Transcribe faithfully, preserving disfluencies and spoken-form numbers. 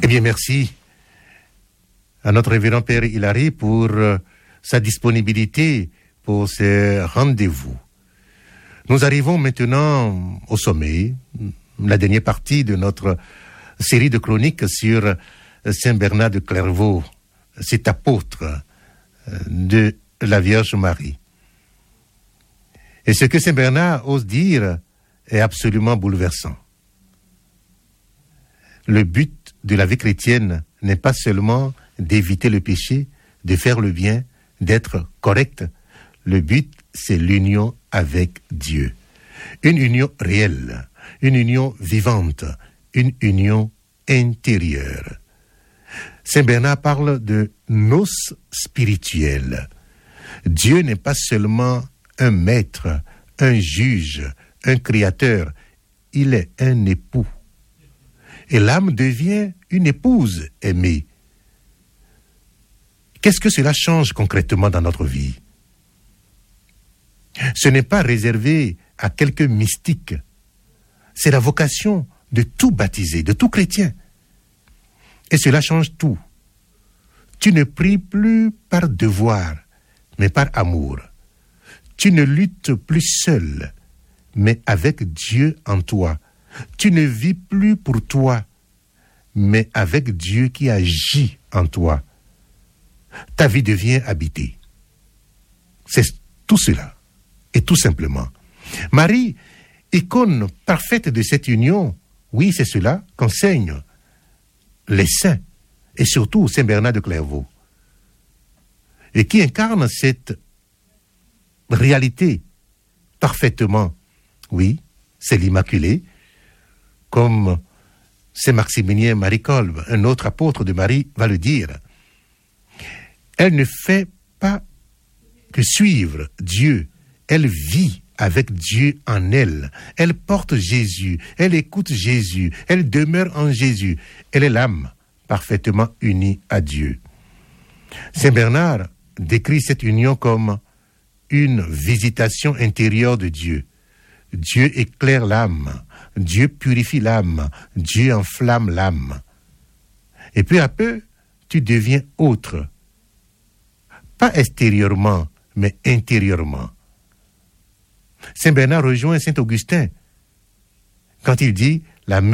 bien, merci à notre révérend Père Hilary pour euh, sa disponibilité pour ce rendez-vous. Nous arrivons maintenant au sommet, la dernière partie de notre série de chroniques sur Saint Bernard de Clairvaux, cet apôtre de la Vierge Marie. Et ce que Saint Bernard ose dire est absolument bouleversant. Le but de la vie chrétienne n'est pas seulement d'éviter le péché, de faire le bien, d'être correct. Le but, c'est l'union avec Dieu. Une union réelle, une union vivante, une union intérieure. Saint Bernard parle de noces spirituelles. Dieu n'est pas seulement un maître, un juge, un créateur. Il est un époux. Et l'âme devient une épouse aimée. Qu'est-ce que cela change concrètement dans notre vie? Ce n'est pas réservé à quelques mystiques. C'est la vocation de tout baptisé, de tout chrétien. Et cela change tout. Tu ne pries plus par devoir, mais par amour. Tu ne luttes plus seul, mais avec Dieu en toi. Tu ne vis plus pour toi, mais avec Dieu qui agit en toi. Ta vie devient habitée. C'est tout cela, et tout simplement. Marie, icône parfaite de cette union, oui, c'est cela qu'enseignent les saints, et surtout Saint Bernard de Clairvaux, et qui incarne cette réalité parfaitement. Oui, c'est l'Immaculée, comme Saint Maximilien Marie Kolb, un autre apôtre de Marie, va le dire. Elle ne fait pas que suivre Dieu, elle vit avec Dieu en elle. Elle porte Jésus, elle écoute Jésus, elle demeure en Jésus. Elle est l'âme parfaitement unie à Dieu. Saint Bernard décrit cette union comme une visitation intérieure de Dieu. Dieu éclaire l'âme, Dieu purifie l'âme, Dieu enflamme l'âme. Et peu à peu, tu deviens autre. Pas extérieurement, mais intérieurement. Saint Bernard rejoint Saint Augustin quand il dit « La